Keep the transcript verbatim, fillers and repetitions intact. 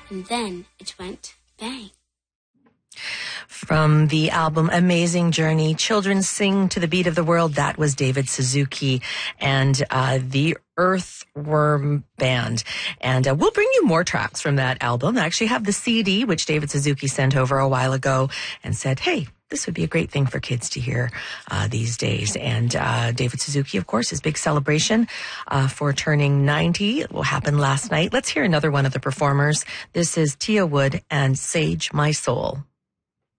And then it went bang. From the album Amazing Journey, Children Sing to the Beat of the World, that was David Suzuki and uh, the Earthworm Band. And uh, we'll bring you more tracks from that album. I actually have the C D, which David Suzuki sent over a while ago and said, hey, this would be a great thing for kids to hear uh, these days. And uh, David Suzuki, of course, his big celebration uh, for turning ninety. It will happen last night. Let's hear another one of the performers. This is Tia Wood and Sage My Soul.